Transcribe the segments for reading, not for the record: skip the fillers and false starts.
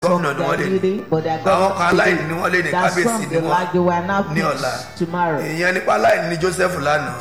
gómìnà ni wọ́n lè ní àwọn kan aláìní ni wọ́n lè ní kábíyèsí ni wọ́n ní ọ̀la ìyẹn nípa aláìní ni Joseph lánàá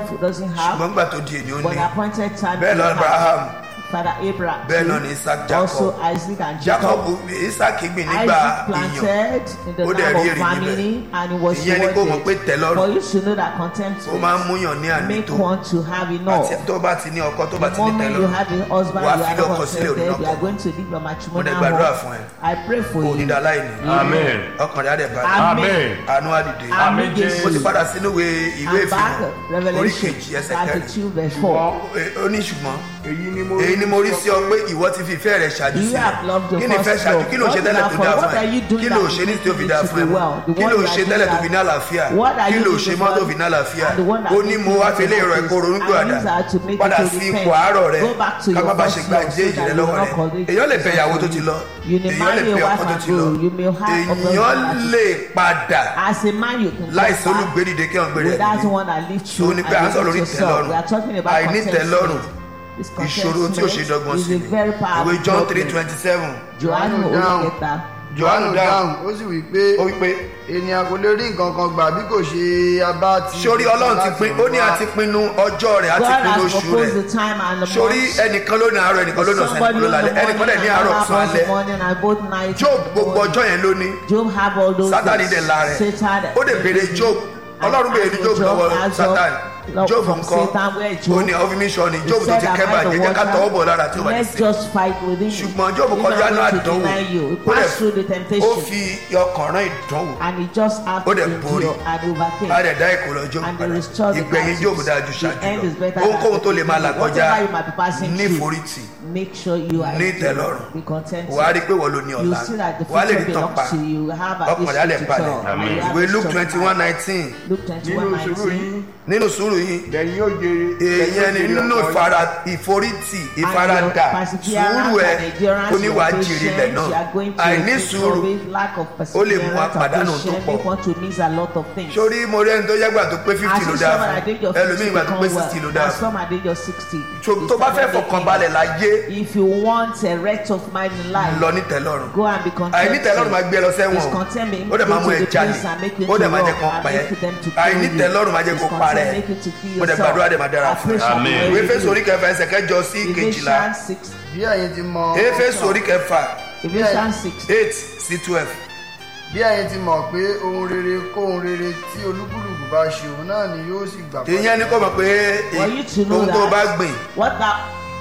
ṣùgbọ́n gbà tó di ènìyàn ní bẹ́ẹ̀ lọ Abraham Father Abraham. bẹ́ẹ̀ náà ni Isaac Jacob. Also Isaac and Jacob Isaac gbìn nígbà ìyàn ó dẹ̀ rí èrè níbẹ̀ ìyẹn ni kò mọ̀ pé tẹ́lọ́rùn for you to know that contentment ó máa ń múyàn ní make ànító one to have enough. àti tó bá ti ní ọkọ tó bá ti ní The moment you tẹ́lọ́rùn have a husband wà á you fi are not ọkọ sílẹ̀ òní contented you are ọkọ going to live your mo dẹ̀ matrimonial gbàdúrà home. fún ẹ I pray for kò you. ní dá láìní Amen. ọkàn rẹ̀ á dẹ̀ balẹ̀ Amen. àánú á dìde Amen. mo ti padà sínú ìwé And back ìfihàn orí Revelation kejì ẹsẹ̀ kẹrin 32 verse 4. ó ní ṣùgbọ́n èyí èyí ni mo rí sí ọ pé ìwọ ti fi ìfẹ́ rẹ̀ ṣáájú You sí have loved your kí ni ìfẹ́ first ṣáájú love. kí ló ṣe What tẹ́lẹ̀ is tó that dáa for? fún What are you ẹ doing kí ló that ṣe ní you tí ó fi need dáa to fún ẹ be well? The kí one ló you ṣe are tẹ́lẹ̀ tó doing fi ní àlàáfíà What are kí you ló doing ṣe to mọ́ tó God? fi ní àlàáfíà And the one that ó ní makes mo you wá fi ilé ìrọ̀ focus. ẹ̀kọ́ ronú And gbàdá these are to make padà you to sí repent. ipò àárọ̀ rẹ Go back to ká your má bá ṣe first gba love so ìjẹ́ that ìjìnlẹ̀ you will lọ́wọ́ not rẹ collect èèyàn lè fẹ́ ìyàwó tó ti lọ You may èèyàn lè marry a fẹ́ wife ọkọ tó and ti lọ go. You may have a èèyàn husband. lè padà As a man, you can láìsí olùgbédìde kí wọ́n gbére without ẹ̀mí one that lifts tó you ní and pé à ń sọ lórí lifts yourself. We are talking ìtẹ́lọ́rùn about àìní tẹ́lọ́rùn contentment. This ìṣòro tí ò ṣe dọ́gbọ́n contentment sí is a very ni powerful ìwé John problem. 3:27 Johannu Oríkẹta. Jòhánù dáhùn ó sì wí pé ó wí pé ènìyàn kò lè rí nǹkan kan gbà bí kò ṣe abá ti. sórí Ọlọ́run ti pín ó ní àti pinnu ọjọ́ rẹ̀ àti God pinnu has oṣù proposed rẹ̀ the time and the sórí month. ẹnìkan ló ní àárọ̀ ẹnìkan ló ní ọ̀sán Somebody ẹnìkan ló in the lálẹ́ morning ẹnìkan dẹ̀ ní and àárọ̀ half ọ̀sán of the alẹ́ morning and both night. Job gbogbo ọjọ́ yẹn ló ní Job have all those Sátánì dẹ̀ la rẹ̀ Satan. ó dẹ̀ béèrè Job Ọlọ́run béèrè ní Job lọ́wọ́ Sátánì Job ńkọ́ ó ní ọfíìmíṣọ́ ni Job tó ti kẹ́bà jẹ́ ká tọwọ́ bọ̀ lára tí ó bá ti Let's sè just fight within you. ṣùgbọ́n Job kọjá ní àdánwò He passed through the ó temptation fi ọkàn rán ìdánwò and he just had ó to dẹ̀ borí endure and overcame. á dẹ̀ dá ìkòlọ́ Job And they padà restored the ìgbẹ̀yìn battles. Job dáa ju The ṣáájú end is lọ better ohunkóhun tó lè máa là than kọjá whatever you might be passing ní through. ìforítì Make sure you are ní ìtẹ́lọ́rùn be content. wà á rí i pé wọ́n ló ní You ọ̀la see that the wà á lè rí future tán pa belongs to you. You have a ọkàn rẹ̀ á lè history to balẹ̀ tell. And you have ìwé a Luke history to 21:19 Luke nínú ìṣòro 21:19. yìí nínú sùúrù yìí lẹ́yìn yóò jèrè. èèyàn ni nínú ìforítì ìfaradà sùúrù ẹ oníwà jèrè ilẹ̀ náà àìní sùúrù ó lè mú apàdánù tó pọ̀ sórí mo rí ẹni tó yẹ́gbà tó pé 50 ló dáa fún ẹlòmíì gbà tó pé 60 ló dáa fún tó bá fẹ́ fọkànbalẹ̀ láyé If you want a rest of mind in life, lọ ní tẹ́lọ́rùn go and be content. àìní tẹ́lọ́rùn máa gbé ẹ lọ sẹ́wọ̀n Discontentment ó dẹ̀ máa mú ẹ make you to the jalè place and make you ó to dẹ̀ máa jẹ́ rob kó and pa ẹ́ make them to kill àìní you. tẹ́lọ́rùn máa jẹ́ kó Discontent parẹ́ make you to kill mo dẹ̀ yourself. gbàdúrà dẹ̀ máa dára fún ẹ Amen. ìwé Éfésù orí kẹfà ẹsẹ̀ kẹjọ sí kejìlá Ephesians 6. bí ẹ̀yin ti mọ̀ Éfésù orí kẹfà Ephesians 6. 8 sí 12 bí ẹ̀yin ti mọ̀ pé ohun rere kóhun rere tí olúkúlùkù bá ṣe òun náà ni yóò sì gbà padà. ìyẹn ni kò mọ̀ pé For you to know ohun tó bá that gbìn what that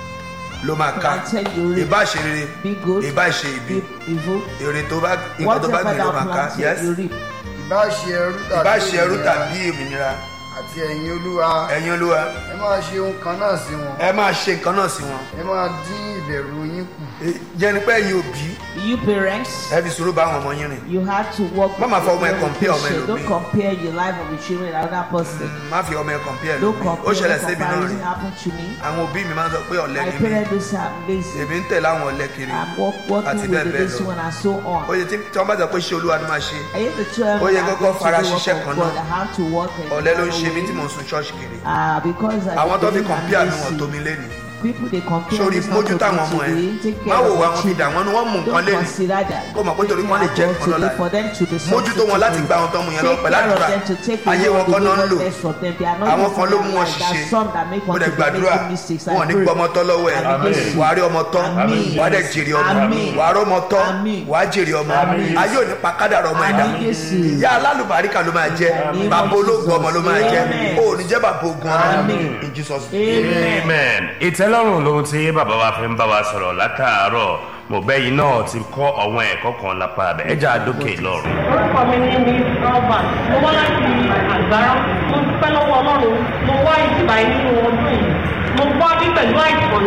ló máa ká can tell you ìbá ṣe rere be good, ìbá ṣe ibi be evil. èrè tó bá nǹkan tó bá Whatever gbìn ló thou máa ká planted, yes you reap. ìbá ṣe ẹrú ìbá ṣe ẹrú òmìnira tàbí òmìnira àti ẹ̀yin olúwa ẹ̀yin Olúwa ẹ máa ṣe ohun kan náà sí wọn ẹ máa ṣe nǹkan náà sí wọn ẹ máa dín ìbẹ̀rù yín kù. jẹ́ ni pé ẹ̀yin òbí You parents, ẹ fi sùúrù bá àwọn ọmọ yín rìn you have to work. Má máa with fọ ọmọ ẹ your compare ọmọ education. Don't ẹlòmíì. compare your life of your children with another person. má fi ọmọ ẹ compare Don't lómi ó compare. ṣẹlẹ̀ síbi náà rí Comparison happened to me. àwọn òbí mi máa ń sọ pé ọ̀lẹ My ni mí parents do say I'm lazy. èmi ń tẹ̀lé àwọn ọ̀lẹ kiri I'm àti working with bẹ́ẹ̀ the bẹ́ẹ̀ this lọ one and so on. ó yẹ tí wọ́n bá sọ pé ṣé Olúwa ló máa ṣe I used to tell Ó yẹ them kọ́kọ́ I'm fara going to ṣiṣẹ́ do kan the work of náà. God. I have to work in ọ̀lẹ ló ń another ṣe mí way. tí mò ń sun ṣọ́ọ̀ṣì kiri Because I àwọn tó fi believe I'm compare mi wọ́n lazy. tó mi lẹ́nu People they compare sórí this not mójútó to àwọn ọmọ ẹ today. Take má care wò of wá the wọn fi dà children. wọ́n ni wọ́n mú nǹkan Don't lẹ́nu consider that. kó mọ̀ pé torí wọ́n lè jẹ́ nǹkan lọ́la For them to be mójútó wọn láti gba àwọn tó mú yẹn lọ pẹ̀lú àdúrà ayé wọn kọ́ náà ń lò àwọn kan ló mú wọn ṣiṣẹ́ mo dẹ̀ gbàdúrà wọn ò ní gbọ́ ọmọ tọ́ lọ́wọ́ ẹ̀ wàá rí ọmọ tọ́ wàá dẹ̀ jèrè ọmọ wàá rí ọmọ tọ́ wàá jèrè ọmọ ayé ò ní pa kádàrá ọmọ ẹ̀dá ìyá alálùbáríkà ló máa jẹ́ bàbá ológun ọmọ ló máa jẹ́ ó ní jẹ́ bàbá ogun ọmọ in Jesus name. Amen. Ìtẹ́lọ́rùn lóhun tí bàbá wa fi ń bá wa sọ̀rọ̀ látàárọ̀ mo bẹ́ yìí náà ti kọ́ àwọn ẹ̀kọ́ kan lápá abẹ́ ẹja àdókè lọ́rùn. Orúkọ mi ní Miss Robert. Mo wá láti Àgbárá. Mo dúpẹ́ lọ́wọ́ Ọlọ́run. Mo wá ìgbà inú ọdún yìí. Mo wá bí pẹ̀lú àìsàn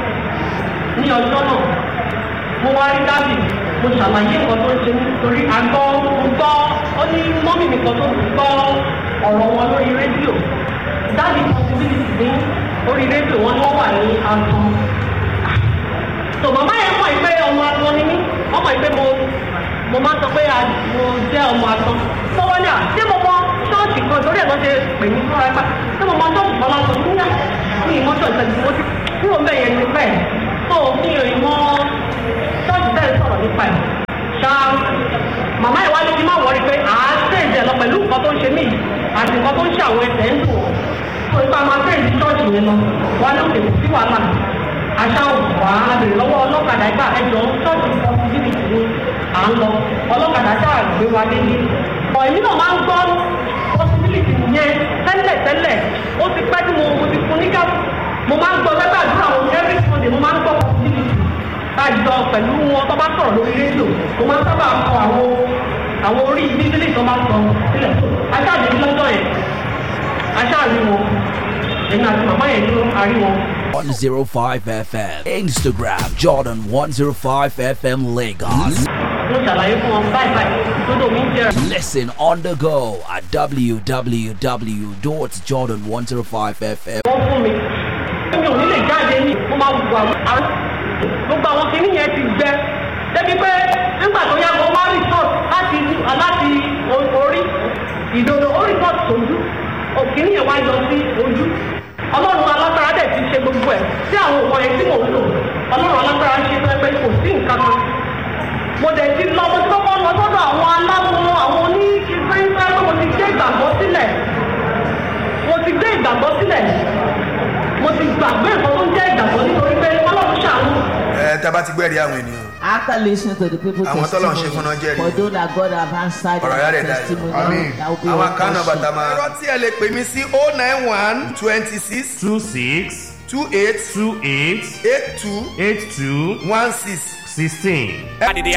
ní ọjọ́ náà. Mo wá rí dábì. Mo ṣàlàyé nǹkan tó ń ṣe nítorí àgbọ̀ mo gbọ́ ó ní mọ́mì mi kan tó gbọ́ ọ̀rọ̀ wọn lórí rédíò. Dábì possibility ní orí rédíò wọn ni wọ́n wà ní àtọ̀. Tò màmá yẹn mọ̀ pé ọmọ àtọ̀ ni mí. Wọ́n mọ̀ pé mo máa ń sọ pé mo jẹ́ ọmọ àtọ̀. Tó wọ́n ní ṣé mo mọ ṣọ́ọ̀ṣì kan torí ẹ̀ lọ́ ṣe pè mí fúnra ẹ̀pá. Ṣé mo mọ ṣọ́ọ̀ṣì kan lásán níyà? Ní ìmọ̀ ṣọ́ọ̀ṣì tẹ̀sí mo ti kúrò mẹ́yẹn ní bẹ́ẹ̀. Tó mi ò mọ ṣọ́ọ̀ṣì tẹ̀sí sọ̀rọ̀ nípa ẹ̀. ṣe àwọn ẹsẹ̀ ń dùn wọ́n tó ipa máa fẹ́ ìdí ṣọ́ọ̀ṣì yẹn lọ wá lókè kò sí wàhálà àṣà òwà àbèrè lọ́wọ́ ọlọ́kadà ìgbà ẹjọ́ ṣọ́ọ̀ṣì possibility ni à ń lọ ọlọ́kadà ṣáà gbé wa délé ọ̀ èmi náà máa ń gbọ́ possibility yẹn tẹ́lẹ̀ ó ti pẹ́ tí mo ti fún nígbà mo máa ń gbọ́ lẹ́gbàá àdúrà wọn every Sunday mo máa ń gbọ́ possibility àjọ pẹ̀lú wọn tó bá sọ̀rọ̀ lórí rédíò mo máa ń sábà kọ àwọn orí bíbélì tó máa sọ sílẹ̀ aṣáàdé lọ́jọ́ yẹn aṣáàrí wọn èmi àti màmá yẹn ló àrí wọn. 105 FM Instagram Jordan 105 FM Lagos. mo ṣàlàyé fún wọn báyìí tó dò mí jẹ́. Listen on the go at www.jordan105fm. wọ́n fún mi mi ò ní lè jáde ní mo máa wù àwọn gbogbo àwọn kìíní yẹn ti gbẹ débi pé nígbà tó yá mo wá resort láti orí ìdodo ó resort sójú òkìíní yẹn wá yọ sí ojú ọlọ́run alágbára dẹ̀ ti ṣe gbogbo ẹ̀ tí àwọn òwò yẹn tí mò ń lò ọlọ́run alágbára ṣe fẹ́ pé kò sí nǹkan kan mo dẹ̀ ti lọ mo ti kọ́kọ́ lọ sọ́dọ̀ àwọn aláwo àwọn oníṣẹ́ ìfẹ́ pé mo ti gbé ìgbàgbọ́ sílẹ̀ mo ti gbàgbé nǹkan tó ń jẹ́ ìgbàgbọ́ nítorí pé ọlọ́run ṣàánú. Tá a bá ti gbẹ́rìí àwọn ènìyàn. After listening to the people àwọn tọ́lọ̀ ń ṣe fún náà jẹ́rìí. for those that God have answered their testimony that will be àwọn àkáǹtì bàtà máa. ẹ̀rọ tí ẹ lè pè mí sí 091 26 26 28 28 82 82 16. 16.